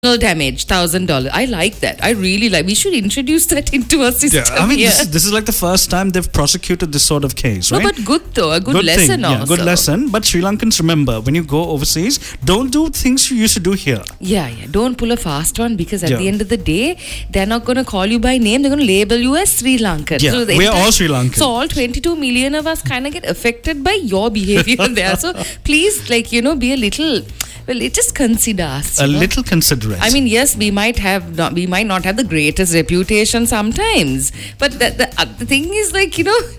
damage, $1,000. I like that. I really like. We should introduce that into our system. Yeah, I mean, this is like the first time they've prosecuted this sort of case, right? No, but good though. A good lesson thing. also. Yeah, good lesson. But Sri Lankans, remember, when you go overseas, don't do things you used to do here. Yeah. Don't pull a fast one because at the end of the day, they're not going to call you by name. They're going to label you as Sri Lankan. Yeah, so we're all Sri Lankan. So all 22 million of us kind of get affected by your behavior there. So please, be a little. Well, just consider us. A little considerate. I mean, yes, we might not have the greatest reputation sometimes, but the thing is,